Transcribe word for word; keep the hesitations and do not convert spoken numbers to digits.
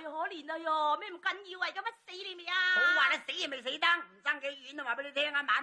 呀，可憐啊呀，咩唔緊要啊，而家乜死你未啊？ 好話你死亦未死得，唔爭幾遠啊！話俾你聽啊，晚